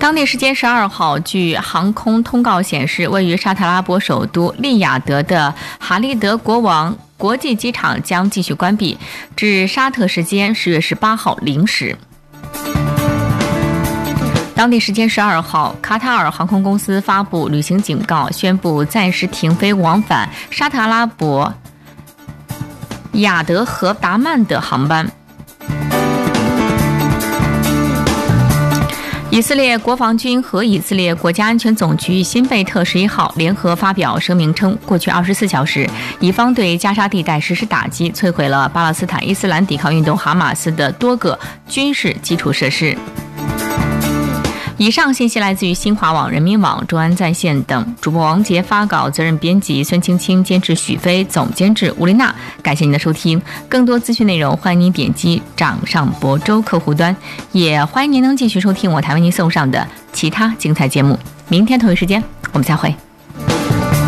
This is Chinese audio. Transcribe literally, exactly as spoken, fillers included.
当地时间十二号，据航空通告显示，位于沙特阿拉伯首都利雅得的哈利德国王国际机场将继续关闭，至沙特时间十月十八号零时。当地时间十二号，卡塔尔航空公司发布旅行警告，宣布暂时停飞往返沙特阿拉伯雅德和达曼的航班。以色列国防军和以色列国家安全总局新贝特十一号联合发表声明称，过去二十四小时，以方对加沙地带实施打击，摧毁了巴勒斯坦伊斯兰抵抗运动哈马斯的多个军事基础设施。以上信息来自于新华网、人民网、中安在线等。主播王杰发稿，责任编辑孙青青，监制许飞，总监制吴丽娜。感谢您的收听，更多资讯内容欢迎您点击掌上博州客户端，也欢迎您能继续收听我台为您送上的其他精彩节目。明天同一时间我们再会。